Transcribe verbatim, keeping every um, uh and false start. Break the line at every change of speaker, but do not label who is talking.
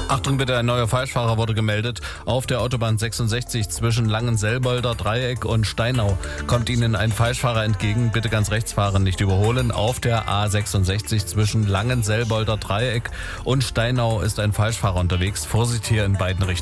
Achtung bitte, ein neuer Falschfahrer wurde gemeldet. Auf der Autobahn sechsundsechzig zwischen Langenselbolder Dreieck und Steinau kommt Ihnen ein Falschfahrer entgegen. Bitte ganz rechts fahren, nicht überholen. Auf der A sechsundsechzig zwischen Langenselbolder Dreieck und Steinau ist ein Falschfahrer unterwegs. Vorsicht hier in beiden Richtungen.